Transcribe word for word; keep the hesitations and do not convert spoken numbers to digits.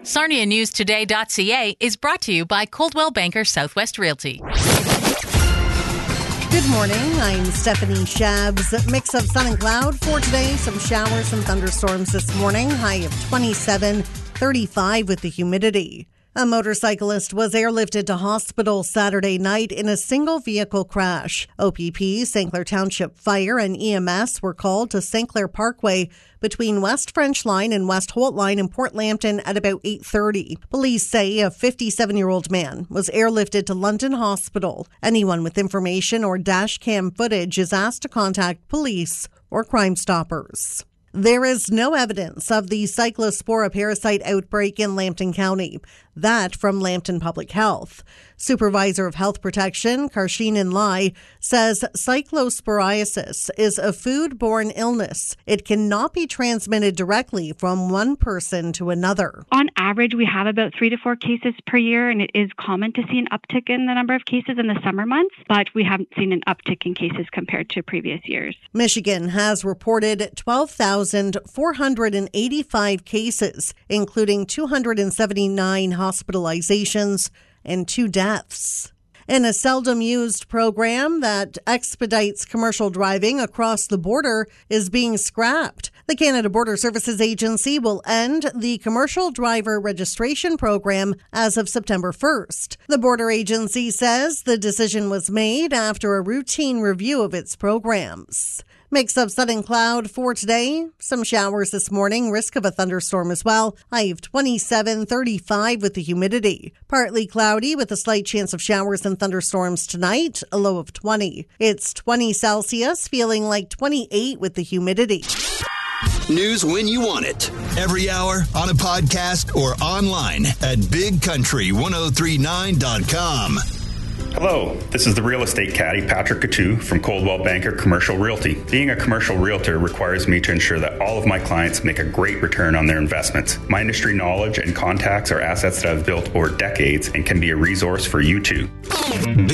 Sarnia News Today dot C A is brought to you by Coldwell Banker Southwest Realty. Good morning. I'm Stephanie Shabs. Mix of sun and cloud for today. Some showers and thunderstorms this morning. High of twenty-seven, thirty-five with the humidity. A motorcyclist was airlifted to hospital Saturday night in a single vehicle crash. O P P, Saint Clair Township Fire, and E M S were called to Saint Clair Parkway between West French Line and West Holt Line in Port Lambton at about eight thirty. Police say a fifty-seven-year-old man was airlifted to London Hospital. Anyone with information or dash cam footage is asked to contact police or Crime Stoppers. There is no evidence of the cyclospora parasite outbreak in Lambton County. That from Lambton Public Health. Supervisor of Health Protection, Karsheenan Lai, says cyclosporiasis is a food-borne illness. It cannot be transmitted directly from one person to another. On average, we have about three to four cases per year, and it is common to see an uptick in the number of cases in the summer months, but we haven't seen an uptick in cases compared to previous years. Michigan has reported twelve thousand four hundred eighty-five cases, including two hundred seventy-nine hospitalizations and two deaths. In a seldom used program that expedites commercial driving across the border is being scrapped. The Canada Border Services Agency will end the commercial driver registration program as of September first. The border agency says the decision was made after a routine review of its programs. Mix of sun and cloud for today. Some showers this morning. Risk of a thunderstorm as well. High of twenty-seven, thirty-five with the humidity. Partly cloudy with a slight chance of showers and thunderstorms tonight. A low of twenty. It's twenty Celsius, feeling like twenty-eight with the humidity. News when you want it. Every hour, on a podcast, or online at big country ten thirty-nine dot com. Hello, this is the real estate caddy, Patrick Coutu from Coldwell Banker Commercial Realty. Being a commercial realtor requires me to ensure that all of my clients make a great return on their investments. My industry knowledge and contacts are assets that I've built over decades and can be a resource for you too.